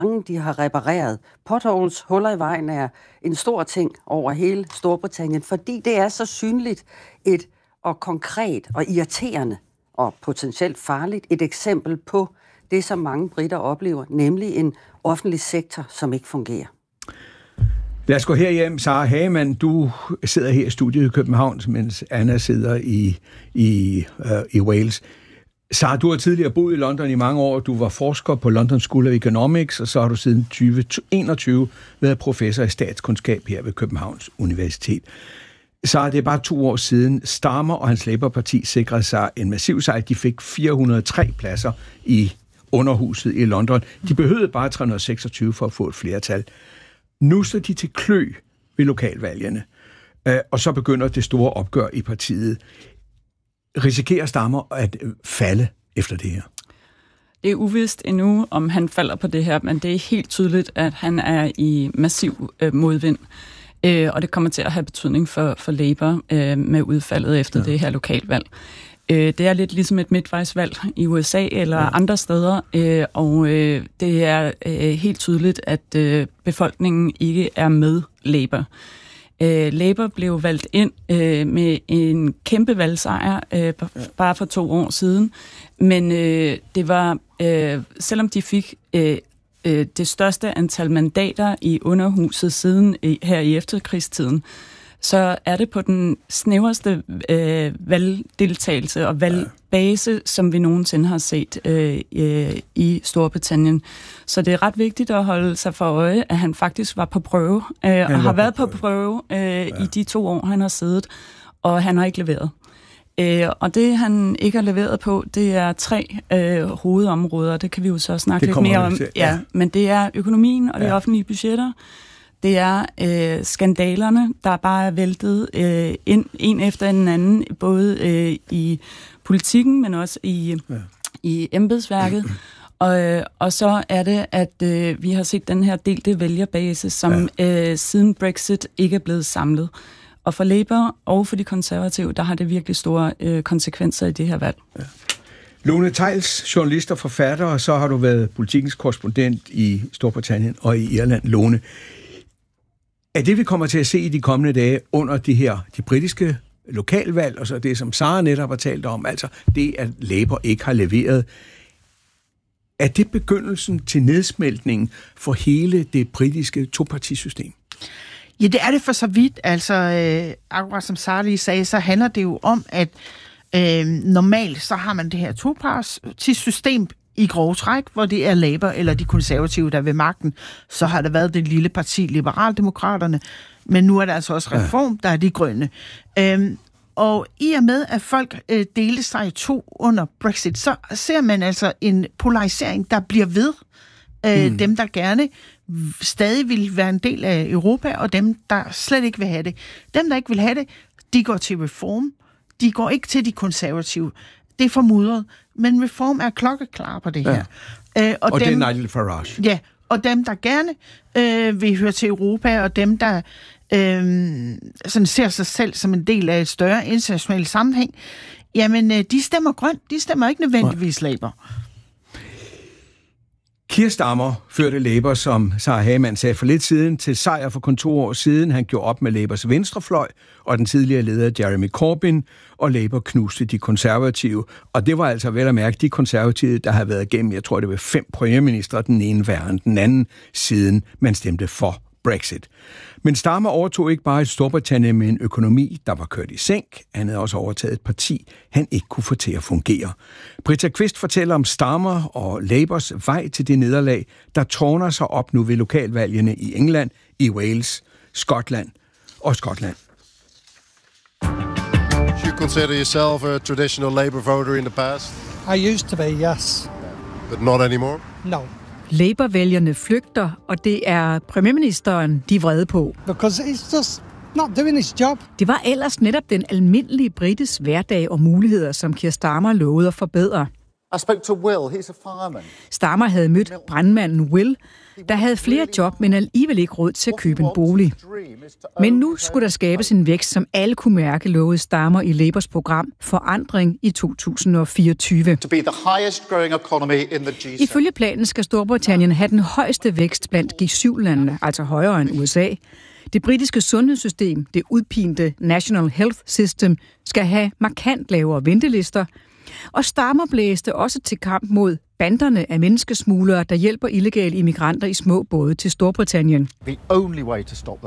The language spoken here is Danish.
de har repareret. Potholes, huller i vejen, er en stor ting over hele Storbritannien, fordi det er så synligt og konkret og irriterende og potentielt farligt et eksempel på det, som mange briter oplever, nemlig en offentlig sektor, som ikke fungerer. Lad os gå herhjem. Sarah Hagemann, du sidder her i studiet i København, mens Anna sidder i Wales. Sarah, du har tidligere boet i London i mange år. Du var forsker på London School of Economics, og så har du siden 2021 været professor i statskundskab her ved Københavns Universitet. Sarah, det er bare 2 år siden, Starmer og hans Labour-parti sikrede sig en massiv sejr. De fik 403 pladser i underhuset i London. De behøvede bare 326 for at få et flertal. Nu står de til klø ved lokalvalgene, og så begynder det store opgør i partiet. Risikerer Starmer at falde efter det her? Det er uvist endnu, om han falder på det her, men det er helt tydeligt, at han er i massiv modvind. Og det kommer til at have betydning for Labour med udfaldet efter det her lokalvalg. Det er lidt ligesom et midtvejsvalg i USA eller andre steder, og det er helt tydeligt, at befolkningen ikke er med Labour. Labour blev valgt ind med en kæmpe valgsejr bare for 2 år siden, men det var, selvom de fik det største antal mandater i underhuset siden her i efterkrigstiden, så er det på den snæverste valgdeltagelse og valgbase, som vi nogensinde har set i Storbritannien. Så det er ret vigtigt at holde sig for øje, at han faktisk var på prøve, og har været på prøve i de 2 år, han har siddet, og han har ikke leveret. Og det, han ikke har leveret på, det er 3 hovedområder. Det kan vi jo så snakke lidt mere om. Ja, men det er økonomien og de offentlige budgetter. Det er skandalerne, der bare er væltet en efter den anden, både i politikken, men også i embedsværket. Og så er det, at vi har set den her delte vælgerbase, som siden Brexit ikke er blevet samlet. Og for Labour og for de konservative, der har det virkelig store konsekvenser i det her valg. Ja. Lone Theils, journalist og forfatter, og så har du været politikens korrespondent i Storbritannien og i Irland. Lone, er det, vi kommer til at se i de kommende dage under de britiske lokalvalg, og så det, som Sarah netop har talt om, altså det, at Labour ikke har leveret, er det begyndelsen til nedsmeltningen for hele det britiske topartisystem? Ja, det er det for så vidt. Altså, akkurat som Sarah lige sagde, så handler det jo om, at normalt så har man det her topartisystem i grove træk, hvor det er Labour eller de konservative, der er ved magten. Så har der været det lille parti, Liberaldemokraterne, men nu er der altså også Reform, der er de grønne. Og i og med, at folk delte sig i 2 under Brexit, så ser man altså en polarisering, der bliver ved. Dem, der gerne stadig vil være en del af Europa, og dem, der slet ikke vil have det. Dem, der ikke vil have det, de går til Reform. De går ikke til de konservative. Det er formudret. Men Reform er klokkeklar på det her. Og dem, det er Nigel Farage. Ja, og dem, der gerne vil høre til Europa, og dem, der sådan ser sig selv som en del af et større internationalt sammenhæng, jamen, de stemmer grønt. De stemmer ikke nødvendigvis Labour. Keir Starmer førte Labour, som Sarah Hagemann sagde for lidt siden, til sejr for kun 2 år siden. Han gjorde op med Labours venstrefløj og den tidligere leder Jeremy Corbyn, og Labour knuste de konservative. Og det var altså vel at mærke de konservative, der har været igennem, jeg tror det var 5 premierministre, den ene værre end den anden, siden man stemte for Brexit. Men Starmer overtog ikke bare et Storbritannien med en økonomi, der var kørt i sænk. Han havde også overtaget et parti, han ikke kunne få til at fungere. Britta Kvist fortæller om Starmer og Labours vej til det nederlag, der tårner sig op nu ved lokalvalgene i England, i Wales, Skotland og Skotland. You consider yourself a traditional Labour voter in the past? I used to be, yes. But not anymore? No. Labour-vælgerne flygter, og det er premierministeren, de er vrede på. Because he's just not doing his job. Det var ellers netop den almindelige brites hverdag og muligheder, som Keir Starmer lovede at forbedre. I spoke to Will, he's a fireman. Starmer havde mødt brandmanden Will, der havde flere job, men alligevel ikke råd til at købe en bolig. Men nu skulle der skabes en vækst, som alle kunne mærke, lovede Starmer i Labours program Forandring i 2024. Ifølge planen skal Storbritannien have den højeste vækst blandt G7-landene, altså højere end USA. Det britiske sundhedssystem, det udpinte National Health System, skal have markant lavere ventelister. Og Starmer blæste også til kamp mod banderne af menneskesmuglere, der hjælper illegale immigranter i små både til Storbritannien. The only way to stop